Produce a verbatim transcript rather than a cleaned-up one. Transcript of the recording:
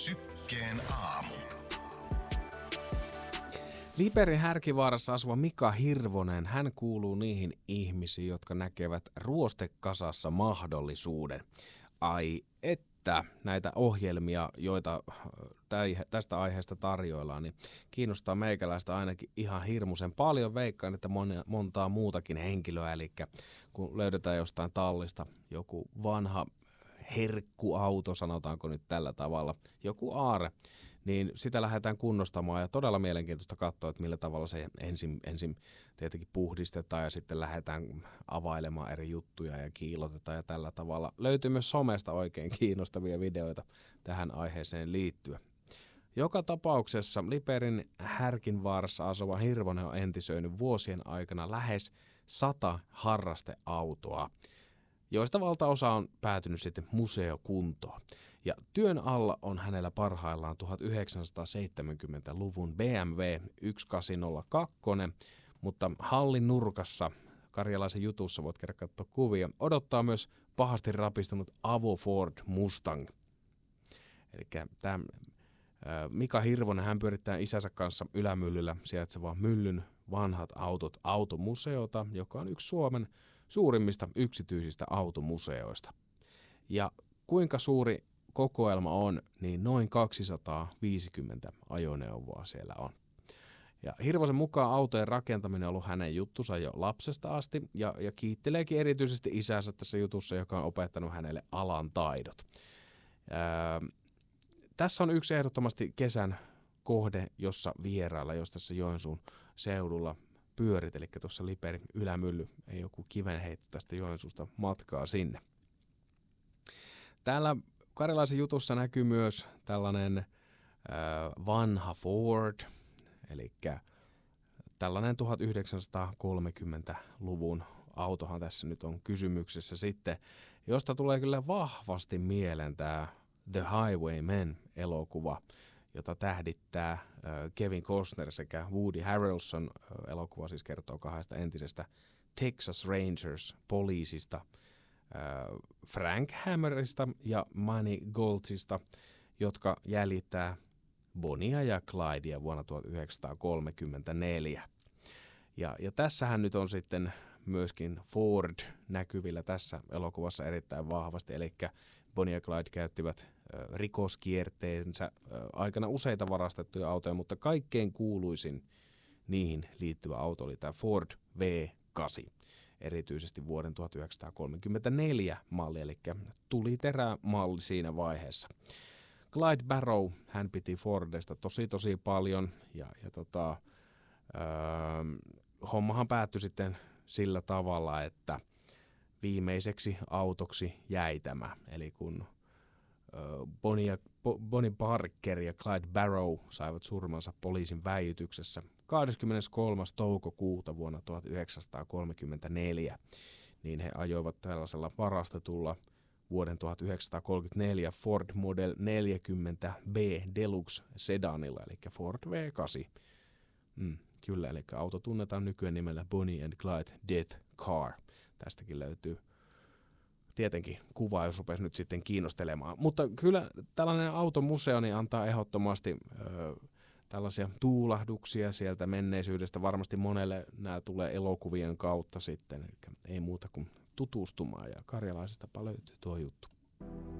Sykkeen aamu. Liperin Härkivaarassa asuva Mika Hirvonen, hän kuuluu niihin ihmisiin, jotka näkevät ruostekasassa mahdollisuuden. Ai että näitä ohjelmia, joita tästä aiheesta tarjoillaan, niin kiinnostaa meikäläistä ainakin ihan hirmuisen paljon. Veikkaan, että montaa muutakin henkilöä, eli kun löydetään jostain tallista joku vanha herkkuauto, sanotaanko nyt tällä tavalla, joku aare, niin sitä lähdetään kunnostamaan ja todella mielenkiintoista katsoa, että millä tavalla se ensin, ensin tietenkin puhdistetaan ja sitten lähdetään availemaan eri juttuja ja kiilotetaan ja tällä tavalla. Löytyy myös somesta oikein kiinnostavia videoita tähän aiheeseen liittyen. Joka tapauksessa Liperin Härkinvaarassa asuva Hirvonen on entisöinyt vuosien aikana lähes sata harrasteautoa, joista valtaosa on päätynyt sitten museokuntoon. Ja työn alla on hänellä parhaillaan tuhatyhdeksänsataaseitsemänkymmentäluvun B M W tuhatkahdeksansataakaksi, mutta hallin nurkassa, Karjalaisen jutussa voit käydä katsoa kuvia, odottaa myös pahasti rapistunut Avo Ford Mustang. Eli tämä Mika Hirvonen, hän pyörittää isänsä kanssa Ylämyllyllä sijaitsevaa Myllyn vanhat autot automuseota, joka on yksi Suomen suurimmista yksityisistä automuseoista. Ja kuinka suuri kokoelma on, niin noin kaksisataaviisikymmentä ajoneuvoa siellä on. Ja Hirvosen mukaan autojen rakentaminen on ollut hänen juttunsa jo lapsesta asti, ja, ja kiitteleekin erityisesti isänsä tässä jutussa, joka on opettanut hänelle alan taidot. Ää, tässä on yksi ehdottomasti kesän kohde, jossa vierailla, jos tässä Joensuun seudulla pyörit, eli tuossa Liperin Ylämylly, ei joku kivenheitto tästä Joensuusta matkaa sinne. Täällä Karjalaisen jutussa näkyy myös tällainen äh, vanha Ford, eli tällainen tuhatyhdeksänsataakolmekymmentäluvun autohan tässä nyt on kysymyksessä sitten, josta tulee kyllä vahvasti mieleen tämä The Highwaymen-elokuva, jota tähdittää äh, Kevin Costner sekä Woody Harrelson. Äh, elokuva siis kertoo kahdesta entisestä Texas Rangers-poliisista, äh, Frank Hammerista ja Manny Goltzista, jotka jäljittää Bonnia ja Clydea vuonna tuhatyhdeksänsataakolmekymmentäneljä. Ja, ja tässähän nyt on sitten myöskin Ford näkyvillä tässä elokuvassa erittäin vahvasti, eli Bonnie ja Clyde käyttivät rikoskierteensä aikana useita varastettuja autoja, mutta kaikkein kuuluisin niihin liittyvä auto oli tämä Ford V kahdeksan, erityisesti vuoden tuhatyhdeksänsataakolmekymmentäneljä malli, eli tuliterämalli siinä vaiheessa. Clyde Barrow, hän piti Fordista tosi tosi paljon, ja, ja tota, öö, hommahan päättyi sitten sillä tavalla, että viimeiseksi autoksi jäi tämä, eli kun Bonnie, Bonnie Parker ja Clyde Barrow saivat surmansa poliisin väijytyksessä kahdeskymmeneskolmas toukokuuta vuonna tuhatyhdeksänsataakolmekymmentäneljä, niin he ajoivat tällaisella varastetulla vuoden tuhatyhdeksänsataakolmekymmentäneljä Ford Model neljäkymmentä B Deluxe sedanilla, eli Ford V kahdeksan. Mm, kyllä, eli auto tunnetaan nykyään nimellä Bonnie and Clyde Death Car. Tästäkin löytyy tietenkin kuva, jos rupesi nyt sitten kiinnostelemaan. Mutta kyllä tällainen automuseo niin antaa ehdottomasti ö, tällaisia tuulahduksia sieltä menneisyydestä. Varmasti monelle nämä tulee elokuvien kautta sitten. Eli ei muuta kuin tutustumaan, ja Karjalaisestapa löytyy tuo juttu.